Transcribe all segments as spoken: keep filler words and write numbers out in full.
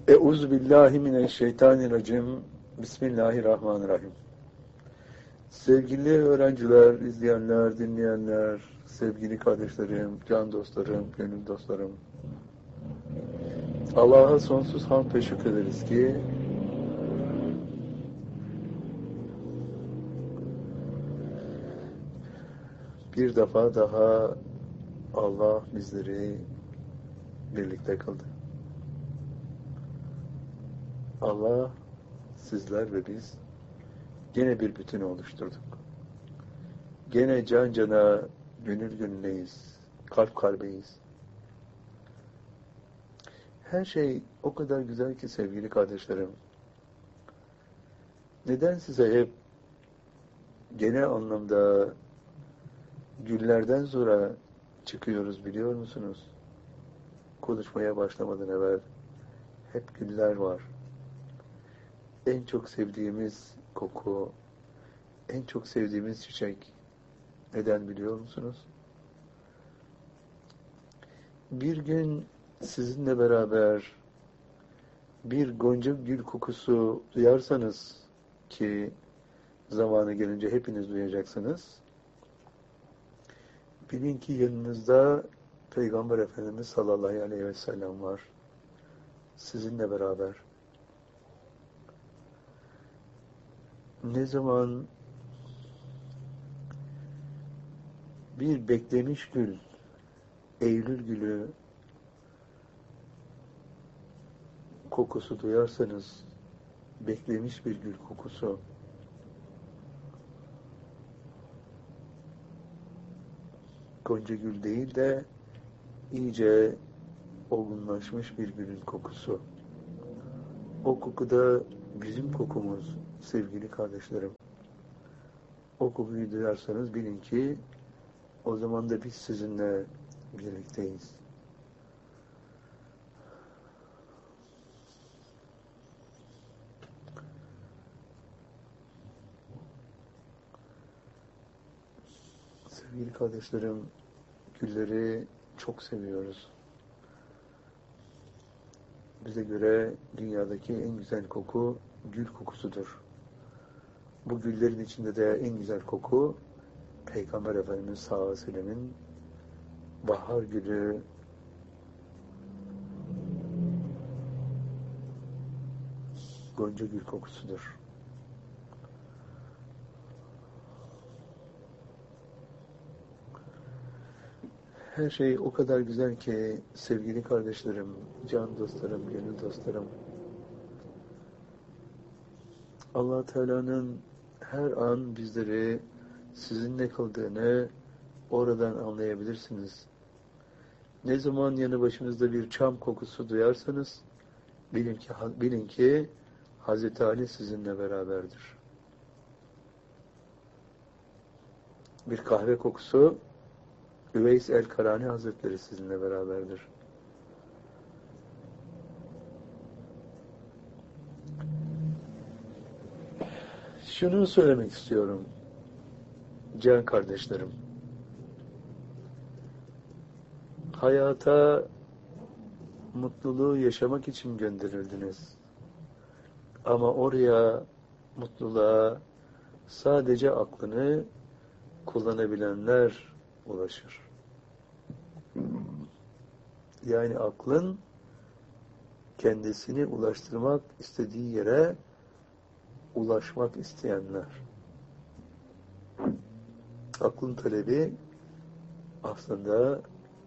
Euzubillahimineşşeytanirracim. Bismillahirrahmanirrahim. Sevgili öğrenciler, izleyenler, dinleyenler, sevgili kardeşlerim, can dostlarım, gönül dostlarım. Allah'a sonsuz hamd ve şükrederiz ki bir defa daha Allah bizleri birlikte kıldı. Allah, sizler ve biz gene bir bütünü oluşturduk. Gene can cana, gönül gönüleyiz, kalp kalbeyiz. Her şey o kadar güzel ki sevgili kardeşlerim. Neden size hep genel anlamda güllerden sonra çıkıyoruz biliyor musunuz? Konuşmaya başlamadan evvel hep güller var. En çok sevdiğimiz koku, en çok sevdiğimiz çiçek. Neden biliyor musunuz? Bir gün sizinle beraber bir gonca gül kokusu duyarsanız, ki zamanı gelince hepiniz duyacaksınız, bilin ki yanınızda Peygamber Efendimiz sallallahu aleyhi ve sellem var. Sizinle beraber. Ne zaman bir beklemiş gül, Eylül gülü kokusu duyarsanız, beklemiş bir gül kokusu, gonca gül değil de iyice olgunlaşmış bir gülün kokusu. O koku da bizim kokumuz sevgili kardeşlerim. O kokuyu duyarsanız bilin ki o zaman da biz sizinle birlikteyiz. Sevgili kardeşlerim, gülleri çok seviyoruz. Bize göre dünyadaki en güzel koku gül kokusudur. Bu güllerin içinde de en güzel koku Peygamber Efendimiz sallallahu aleyhi ve sellemin bahar gülü, gonca gül kokusudur. Her şey o kadar güzel ki sevgili kardeşlerim, can dostlarım, gönül dostlarım. Allah Teala'nın her an bizleri sizinle kıldığını oradan anlayabilirsiniz. Ne zaman yanı başınızda bir çam kokusu duyarsanız bilin ki, bilin ki Hazreti Ali sizinle beraberdir. Bir kahve kokusu Üveys el-Karani Hazretleri sizinle beraberdir. Şunu söylemek istiyorum can kardeşlerim. Hayata mutluluğu yaşamak için gönderildiniz. Ama oraya, mutluluğa sadece aklını kullanabilenler ulaşır. Yani aklın kendisini ulaştırmak istediği yere ulaşmak isteyenler. Aklın talebi aslında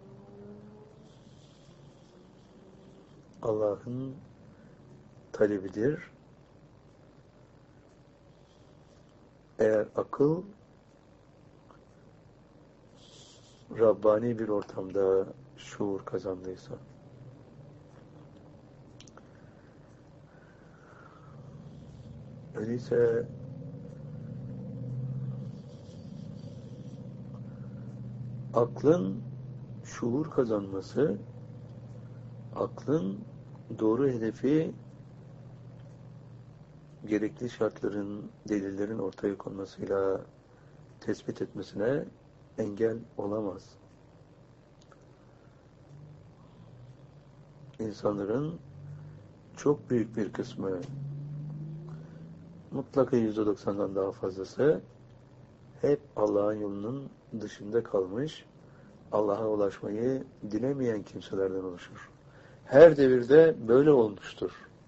Allah'ın talebidir. Eğer akıl Rabbani bir ortamda şuur kazandıysa. Öyleyse aklın şuur kazanması, aklın doğru hedefi gerekli şartların, delillerin ortaya konmasıyla tespit etmesine engel olamaz. İnsanların çok büyük bir kısmı, mutlaka yüzde doksandan daha fazlası hep Allah'ın yolunun dışında kalmış, Allah'a ulaşmayı dilemeyen kimselerden oluşur. Her devirde böyle olmuştur.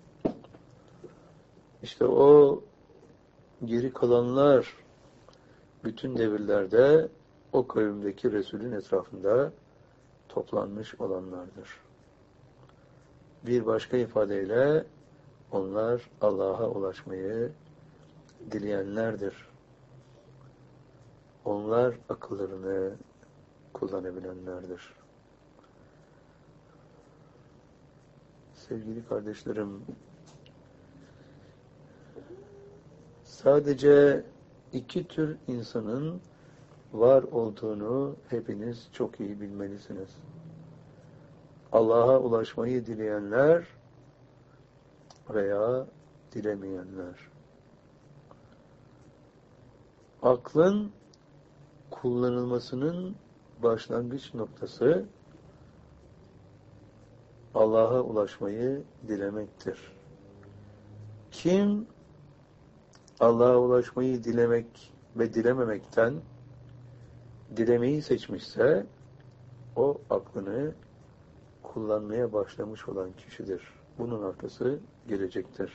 İşte o geri kalanlar bütün devirlerde o kavimdeki Resul'ün etrafında toplanmış olanlardır. Bir başka ifadeyle onlar Allah'a ulaşmayı dileyenlerdir. Onlar akıllarını kullanabilenlerdir. Sevgili kardeşlerim, sadece iki tür insanın var olduğunu hepiniz çok iyi bilmelisiniz. Allah'a ulaşmayı dileyenler veya dilemeyenler. Aklın kullanılmasının başlangıç noktası Allah'a ulaşmayı dilemektir. Kim Allah'a ulaşmayı dilemek ve dilememekten dilemeyi seçmişse o aklını kullanmaya başlamış olan kişidir. Bunun arkası gelecektir.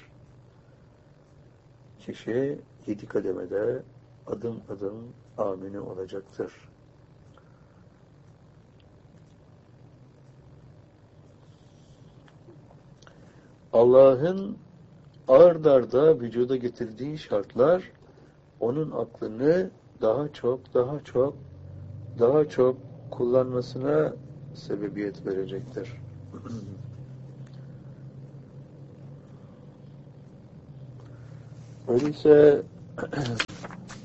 Kişi yedi kademede adım adım amine olacaktır. Allah'ın ard arda vücuda getirdiği şartlar onun aklını daha çok, daha çok, daha çok kullanmasına sebebiyet verecektir. Öyleyse